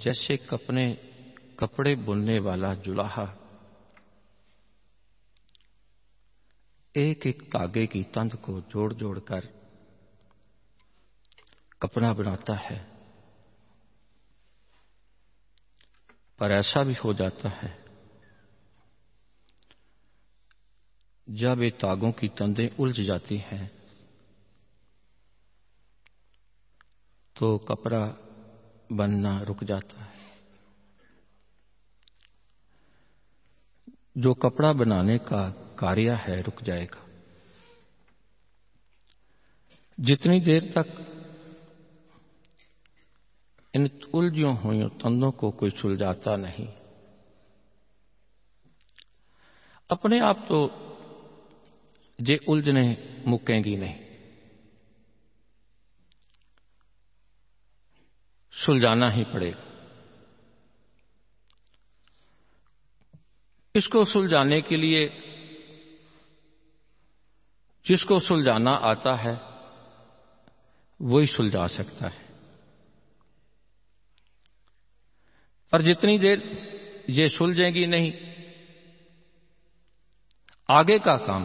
जैसे कपड़े बुनने वाला जुलाहा एक एक धागे की तंद को जोड़ जोड़ कर कपड़ा बनाता है, पर ऐसा भी हो जाता है जब ये धागों की तंदें उलझ जाती हैं तो कपड़ा बनना रुक जाता है। जो कपड़ा बनाने का कार्य है रुक जाएगा। जितनी देर तक इन उलझियों हुई तंदों को कोई सुलझाता नहीं, अपने आप तो ये उलझने मुकेंगी नहीं, सुलझाना ही पड़ेगा। इसको सुलझाने के लिए जिसको सुलझाना आता है वही सुलझा सकता है। पर जितनी देर ये सुलझेगी नहीं, आगे का काम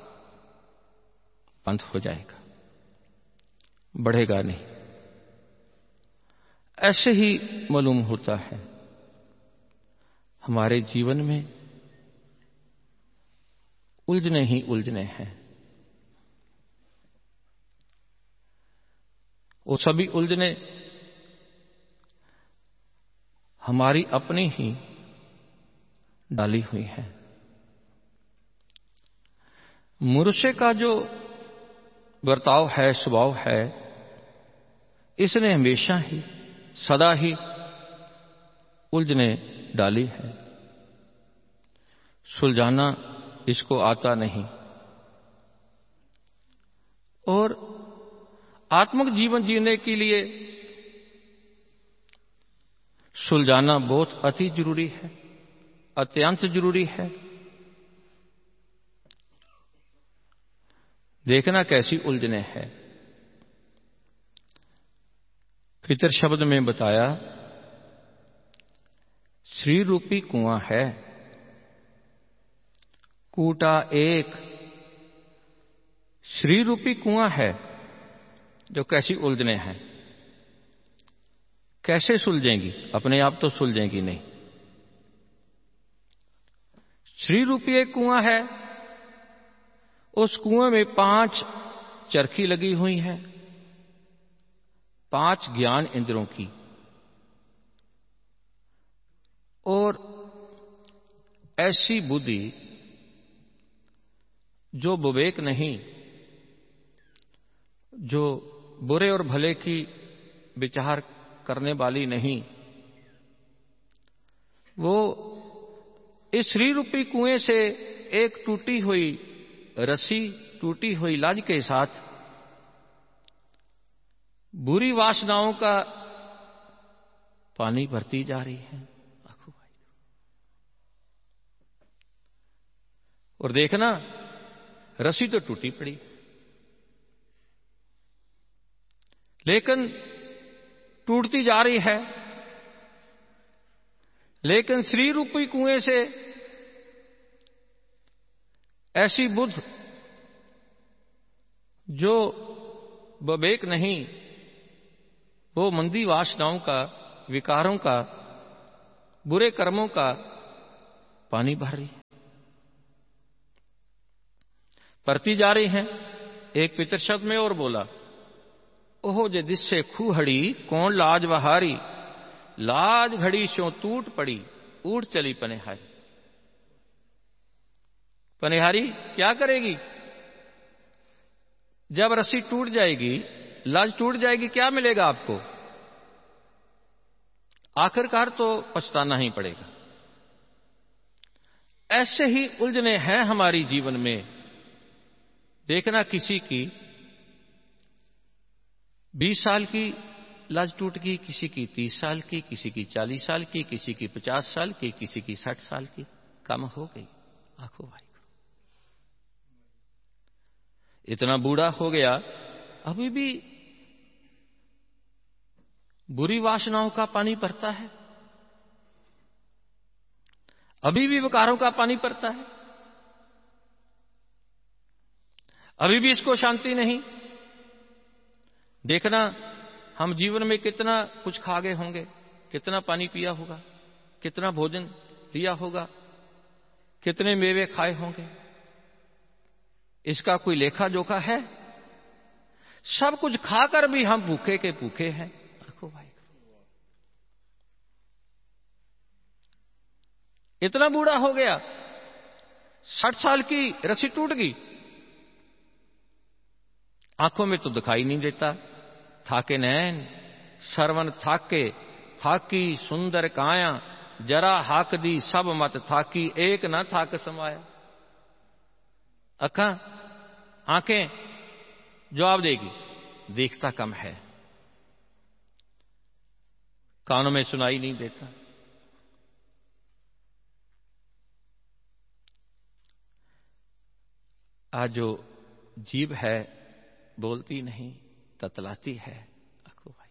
बंद हो जाएगा, बढ़ेगा नहीं। ऐसे ही मालूम होता है हमारे जीवन में उलझने ही उलझने हैं। वो सभी उलझने हमारी अपनी ही डाली हुई है। मनुष्य का जो बर्ताव है, स्वभाव है, इसने हमेशा ही सदा ही उलझने डाली है। सुलझाना इसको आता नहीं और आत्मिक जीवन जीने के लिए सुलझाना बहुत अति जरूरी है, अत्यंत जरूरी है। देखना कैसी उलझने हैं। पितर शब्द में बताया श्री रूपी कुआं है, कूटा एक। श्री रूपी कुआं है जो कैसी उलझने हैं, कैसे सुलझेंगी? अपने आप तो सुलझेंगी नहीं। श्री रूपी एक कुआं है, उस कुएं में 5 चरखी लगी हुई हैं, 5 ज्ञान इंद्रों की, और ऐसी बुद्धि जो विवेक नहीं, जो बुरे और भले की विचार करने वाली नहीं, वो इस श्री रूपी कुएं से एक टूटी हुई रस्सी, टूटी हुई लाज के साथ बुरी वासनाओं का पानी भरती जा रही है। और देखना रस्सी तो टूटी पड़ी, लेकिन टूटती जा रही है। लेकिन श्री रूपी कुएं से ऐसी बुद्ध जो विवेक नहीं, वो मंदी वासनाओं का, विकारों का, बुरे कर्मों का पानी भर रही है, भरती जा रही है। एक पितर शब्द में और बोला, ओहो जे दिस्से खूहड़ी कौन लाज बहारी, लाज घड़ी स्यों टूट पड़ी, उठ चली पनिहारी। पनिहारी क्या करेगी? जब रस्सी टूट जाएगी, लाज टूट जाएगी, क्या मिलेगा आपको? आखिरकार तो पछताना ही पड़ेगा। ऐसे ही उलझने हैं हमारी जीवन में। देखना किसी की 20 साल की लाज टूट गई, किसी की 30 साल की, किसी की 40 साल की, किसी की 50 साल की, किसी की 60 साल की, कम हो गई। आंखों भाई इतना बूढ़ा हो गया, अभी भी बुरी वासनाओं का पानी भरता है। अभी भी विकारों का पानी पड़ता है, अभी भी इसको शांति नहीं। देखना हम जीवन में कितना कुछ खा गए होंगे, कितना पानी पिया होगा, कितना भोजन लिया होगा, कितने मेवे खाए होंगे, इसका कोई लेखा जोखा है? सब कुछ खाकर भी हम भूखे के भूखे हैं। आखो भाई, इतना बूढ़ा हो गया, 60 साल की रस्सी टूट गई, आंखों में तो दिखाई नहीं देता। थाके नैन सरवन थाके, थाकी सुंदर काया, जरा हाक दी सब मत थाकी, एक ना थाक समाया। अखा आंखें जवाब देगी, देखता कम है, कानों में सुनाई नहीं देता। आज जो जीभ है बोलती नहीं, ततलाती है। आखो भाई,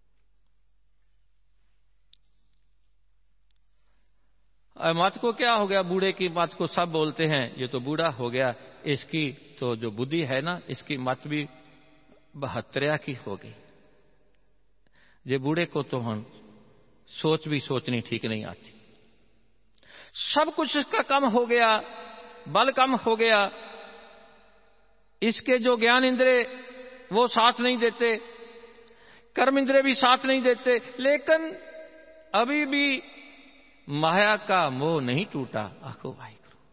मत को क्या हो गया? बूढ़े की मत को सब बोलते हैं, ये तो बूढ़ा हो गया, इसकी तो जो बुद्धि है ना, इसकी मत भी 72 की हो गई। ये बूढ़े को तो हम सोच भी सोचनी ठीक नहीं आती। सब कुछ इसका कम हो गया, बल कम हो गया, इसके जो ज्ञान इंद्रिय वो साथ नहीं देते, कर्म इंद्रिय भी साथ नहीं देते, लेकिन अभी भी माया का मोह नहीं टूटा। आखो भाई,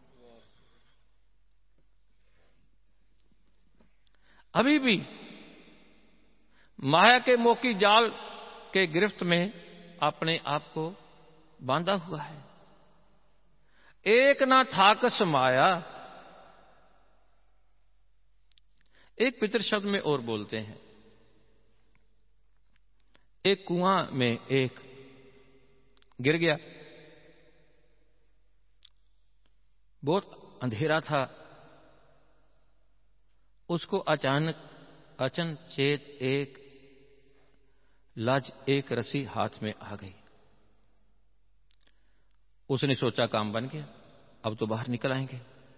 अभी भी माया के मोह की जाल के गिरफ्त में अपने आप को बांधा हुआ है। एक ना थाक समाया। एक पितर शब्द में और बोलते हैं, एक कुआं में एक गिर गया, बहुत अंधेरा था, उसको अचानक अचनचेत एक रस्सी हाथ में आ गई। उसने सोचा काम बन गया, अब तो बाहर निकल आएंगे।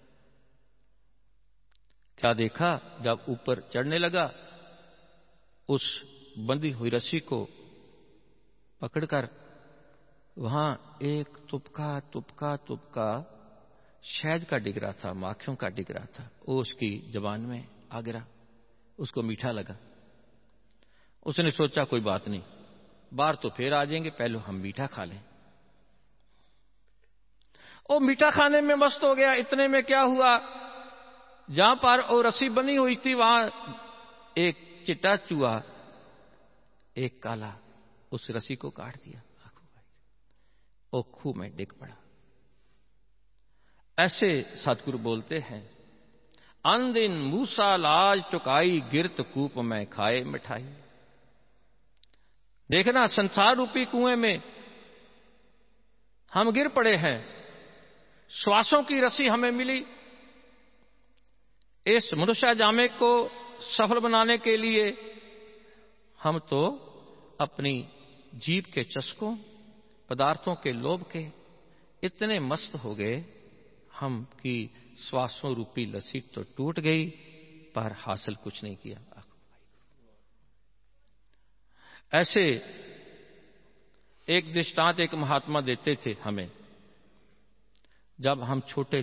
क्या देखा, जब ऊपर चढ़ने लगा, उस बंधी हुई रस्सी को पकड़कर वहां एक तुपका तुपका तुपका शहद का डिग रहा था, माखियों का डिग रहा था, वो उसकी जबान में आ गिरा। उसको मीठा लगा। उसने सोचा कोई बात नहीं, बाहर तो फिर आ जाएंगे, पहले हम मीठा खा लें। वो मीठा खाने में मस्त हो गया। इतने में क्या हुआ, जहां पर वो रस्सी बनी हुई थी वहां एक चिट्टा चूहा, एक काला, उस रस्सी को काट दिया। वो खूह में डिग पड़ा। ऐसे सतगुरु बोलते हैं, अंदिन मूसा लाज टुकाई, गिरत कूप में खाए मिठाई। देखना, संसार रूपी कुएं में हम गिर पड़े हैं, श्वासों की रस्सी हमें मिली। इस मनुष्य जामे को सफल बनाने के लिए हम तो अपनी जीभ के चस्कों, पदार्थों के लोभ के इतने मस्त हो गए, हम की श्वासों रूपी लस्सी तो टूट गई, पर हासिल कुछ नहीं किया। ऐसे एक दृष्टांत एक महात्मा देते थे हमें। जब हम छोटे